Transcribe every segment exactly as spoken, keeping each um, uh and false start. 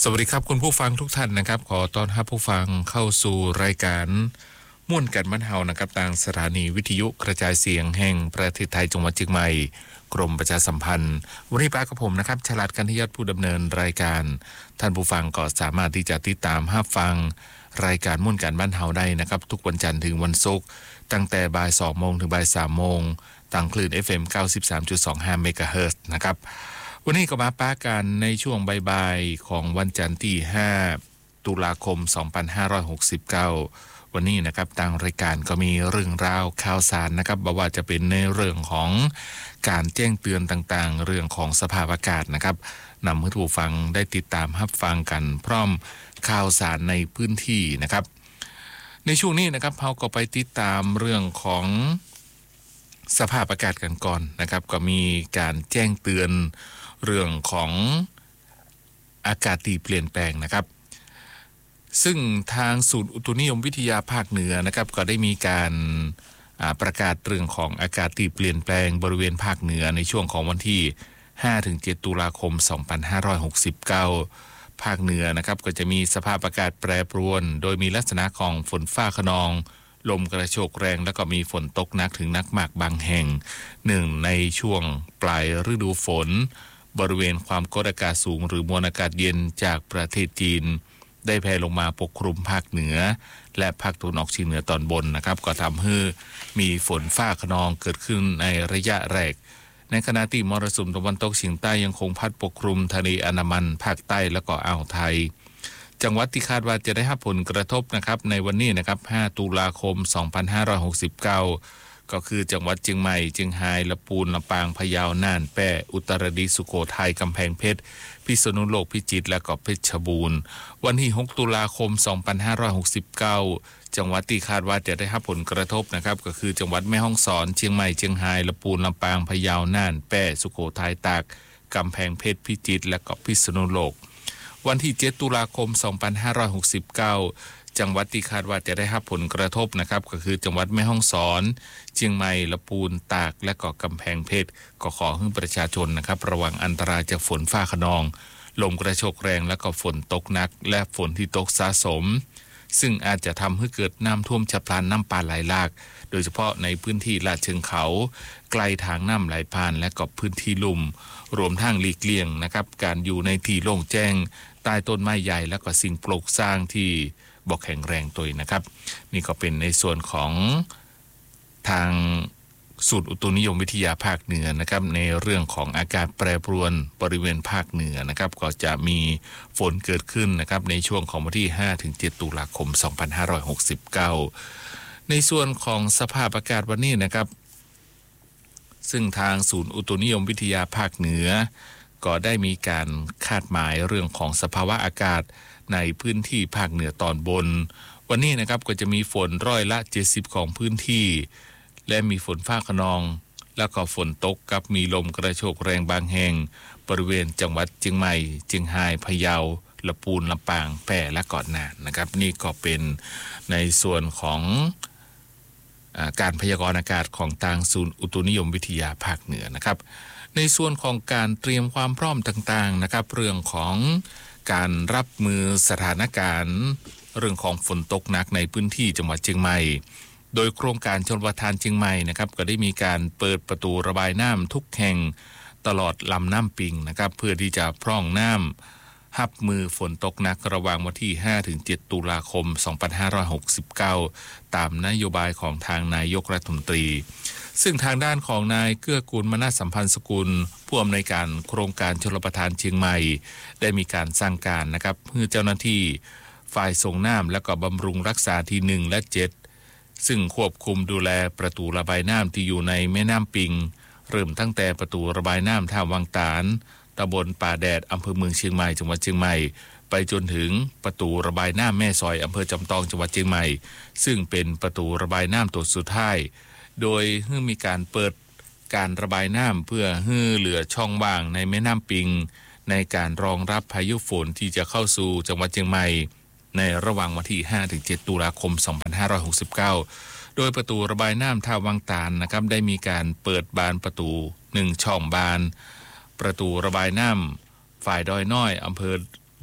สวัสดีครับคุณผู้ฟังทุกท่านนะครับขอต้อนรับผู้ฟังเข้าสู่รายการม่วนกันมันเฮานะครับทางสถานีวิทยุกระจายเสียงแห่งประเทศไทยจังหวัดเชียงใหม่กรมประชาสัมพันธ์วันนี้ป้ากับผมนะครับฉลาดกันที่ยอดผู้ดำเนินรายการท่านผู้ฟังก็สามารถที่จะติดตามรับฟังรายการม่วนกันบ้านเฮาได้นะครับทุกวันจันทร์ถึงวันศุกร์ตั้งแต่บ่ายสองโมงถึงบ่ายสามโมงทางคลื่น เอฟ เอ็ม เก้าสิบสามจุดสองห้า เมกะเฮิรตซ์นะครับวันนี้ก็มาป้ากันในช่วงบ่ายๆของวันจันทร์ที่ห้าตุลาคมสองพันห้าร้อยหกสิบเก้าวันนี้นะครับทางรายการก็มีเรื่องราวข่าวสารนะครับบ่ว่าจะเป็นในเรื่องของการแจ้งเตือนต่างๆเรื่องของสภาพอากาศนะครับนำให้ผู้ฟังได้ติดตามรับฟังกันพร้อมข่าวสารในพื้นที่นะครับในช่วงนี้นะครับเราก็ไปติดตามเรื่องของสภาพอากาศกันก่อนนะครับก็มีการแจ้งเตือนเรื่องของอากาศที่เปลี่ยนแปลงนะครับซึ่งทางศูนย์อุตุนิยมวิทยาภาคเหนือนะครับก็ได้มีการประกาศเรื่องของอากาศที่เปลี่ยนแปลงบริเวณภาคเหนือในช่วงของวันที่ ห้าถึงเจ็ด ตุลาคม สองพันห้าร้อยหกสิบเก้า ภาคเหนือนะครับก็จะมีสภาพอากาศแปรปรวนโดยมีลักษณะของฝนฟ้าคะนองลมกระโชกแรงแล้วก็มีฝนตกหนักถึงหนักมากบางแห่งหนึ่งในช่วงปลายฤดูฝนบริเวณความกดอากาศสูงหรือมวลอากาศเย็นจากประเทศจีนได้แผ่ลงมาปกคลุมภาคเหนือและภาคตะวันออกเฉียงเหนือตอนบนนะครับก็ทำให้มีฝนฟ้าคะนองเกิดขึ้นในระยะแรกในขณะที่มรสุมตะวันตกเฉียงใต้ยังคงพัดปกคลุมทะเลอันดามันภาคใต้และก็อ่าวไทยจังหวัดที่คาดว่าจะได้รับผลกระทบนะครับในวันนี้นะครับห้าตุลาคมสองพันห้าร้อยหกสิบเก้าก็คือจังหวัดเชียงใหม่เชียงรายลำพูนลำปางพะเยาน่านแพร่อุตรดิตถ์สุโขทัยกำแพงเพชรพิษณุโลกพิจิตรและก็เพชรบูรณ์วันที่หกตุลาคมสองพันห้าร้อยหกสิบเก้าจังหวัดที่คาดว่าจะได้รับผลกระทบนะครับก็คือจังหวัดแม่ฮ่องสอนเชียงใหม่เชียงรายลำพูนลำปางพะเยาน่านแพร่สุโขทัยตากกำแพงเพชรพิจิตรและก็พิษณุโลกวันที่เจ็ดตุลาคมสองพันห้าร้อยหกสิบเก้าจังหวัดที่คาดว่าจะได้รับผลกระทบนะครับก็คือจังหวัดแม่ฮ่องสอนเชียงใหม่ลำพูนตากและก็กำแพงเพชรก็ขอให้ประชาชนนะครับระวังอันตรายจากฝนฟ้าคะนองลมกระโชกแรงและก็ฝนตกหนักและฝนที่ตกสะสมซึ่งอาจจะทำให้เกิดน้ำท่วมฉับพลันน้ำป่าไหลหลากโดยเฉพาะในพื้นที่ลาดเชิงเขาไกลทางน้ำไหลผ่านและก็พื้นที่ลุ่มรวมทั้งหลีกเลี่ยงนะครับการอยู่ในที่โล่งแจ้งใต้ต้นไม้ใหญ่และก็สิ่งปลูกสร้างที่บ่แข็งแรงตัวนะครับนี่ก็เป็นในส่วนของทางศูนย์อุตุนิยมวิทยาภาคเหนือนะครับในเรื่องของอากาศแปรปรวนบริเวณภาคเหนือนะครับก็จะมีฝนเกิดขึ้นนะครับในช่วงของวันที่ ห้าถึงเจ็ด ตุลาคม สองพันห้าร้อยหกสิบเก้าในส่วนของสภาพอากาศวันนี้นะครับซึ่งทางศูนย์อุตุนิยมวิทยาภาคเหนือก็ได้มีการคาดหมายเรื่องของสภาวะอากาศในพื้นที่ภาคเหนือตอนบนวันนี้นะครับก็จะมีฝนร้อยละเจ็ดสิบของพื้นที่และมีฝนฟ้าคะนองแล้วก็ฝนตกกับมีลมกระโชกแรงบางแห่งบริเวณจังหวัดเชียงใหม่เชียงรายพะเยาลำพูนลำปางแพร่และเกาะน่านนะครับนี่ก็เป็นในส่วนของอ่าการพยากรณ์อากาศของทางศูนย์อุตุนิยมวิทยาภาคเหนือนะครับในส่วนของการเตรียมความพร้อมต่างๆนะครับเรื่องของการรับมือสถานการณ์เรื่องของฝนตกหนักในพื้นที่จังหวัดเชียงใหม่โดยโครงการชลประทานเชียงใหม่นะครับก็ได้มีการเปิดประตูระบายน้ำทุกแห่งตลอดลำน้ำปิงนะครับเพื่อที่จะพร่องน้ำรับมือฝนตกหนักระหว่างวันที่ ห้าถึงเจ็ด ตุลาคม สองพันห้าร้อยหกสิบเก้าตามนโยบายของทางนายกรัฐมนตรีซึ่งทางด้านของนายเกื้อกูลมนาสัมพันธ์สกุลผู้อำนวยการโครงการชลประทานเชียงใหม่ได้มีการสั่งการนะครับเพื่อเจ้าหน้าที่ฝ่ายส่งน้ำและก็บำรุงรักษาที่หนึ่งและเจ็ดซึ่งควบคุมดูแลประตูระบายน้ำที่อยู่ในแม่น้ำปิงเริ่มตั้งแต่ประตูระบายน้ำท่าวังตาลตำบลป่าแดดอำเภอเมืองเชียงใหม่จังหวัดเชียงใหม่ไปจนถึงประตูระบายน้ำแม่สอยอำเภอจำตองจังหวัดเชียงใหม่ซึ่งเป็นประตูระบายน้ำตัวสุดท้ายโดยให้มีการเปิดการระบายน้ำเพื่อให้เหลือช่องว่างในแม่น้ำปิงในการรองรับพายุฝนที่จะเข้าสู่จังหวัดเชียงใหม่ในระหว่างวันที่ ห้าถึงเจ็ด ตุลาคม สองพันห้าร้อยหกสิบเก้าโดยประตูระบายน้ำท่าวังตาลนะครับได้มีการเปิดบานประตูหนึ่งช่องบานประตูระบายน้ำฝ่ายดอยน้อยอำเภอ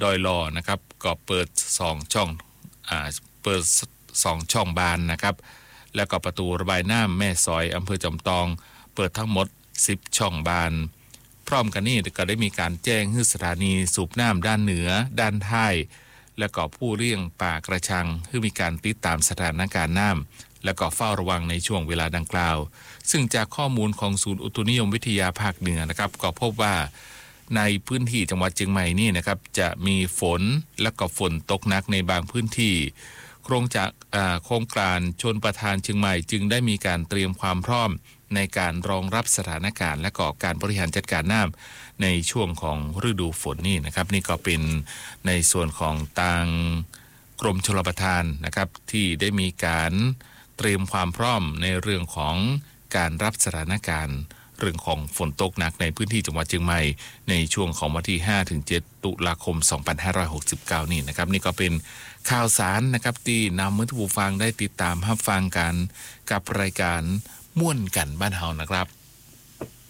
ดอยลอนะครับก็เปิดสองช่องอ่าเปิดสองช่องบานนะครับแล้วก็ประตูระบายน้ำแม่สอยอำเภอจอมตองเปิดทั้งหมดสิบช่องบานพร้อมกันนี้ก็ได้มีการแจ้งให้สถานีสูบน้ำด้านเหนือด้านท้ายและก็ผู้เลี้ยงป่ากระชังให้มีการติดตามสถานการณ์น้ำและก็เฝ้าระวังในช่วงเวลาดังกล่าวซึ่งจากข้อมูลของศูนย์อุตุนิยมวิทยาภาคเหนือนะครับก็พบว่าในพื้นที่จังหวัดเชียงใหม่นี่นะครับจะมีฝนและก็ฝนตกหนักในบางพื้นที่โครงจากโครงการชนประทานเชียงใหม่จึงได้มีการเตรียมความพร้อมในการรองรับสถานการณ์และก็การบริหารจัดการน้ำในช่วงของฤดูฝนนี่นะครับนี่ก็เป็นในส่วนของทางกรมชลประทานนะครับที่ได้มีการเตรียมความพร้อมในเรื่องของการรับสถานการณ์เรื่องของฝนตกหนักในพื้นที่จังหวัดเชียงใหม่ในช่วงของวันที่ ห้าถึงเจ็ด ตุลาคม สองพันห้าร้อยหกสิบเก้า นี่นะครับนี่ก็เป็นข่าวสารนะครับที่นำมือถือผู้ฟังได้ติดตามรับฟังกันกับรายการม่วนกันบ้านเฮานะครับ